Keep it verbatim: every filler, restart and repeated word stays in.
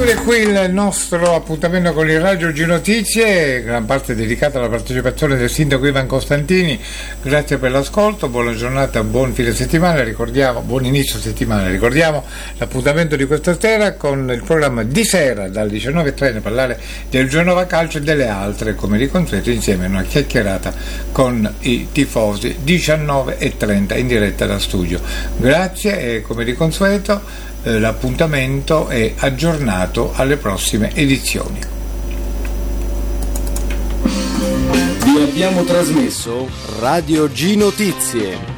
Chiude qui il nostro appuntamento con il Radio G Notizie, gran parte dedicata alla partecipazione del sindaco Ivan Costantini. Grazie per l'ascolto, buona giornata, buon fine settimana, ricordiamo, buon inizio settimana, ricordiamo l'appuntamento di questa sera con il programma di sera dalle diciannove e trenta, parlare del Genova Calcio e delle altre, come di consueto, insieme a una chiacchierata con i tifosi, diciannove e trenta in diretta da studio. Grazie e come di consueto l'appuntamento è aggiornato alle prossime edizioni. Vi abbiamo trasmesso Radio G Notizie.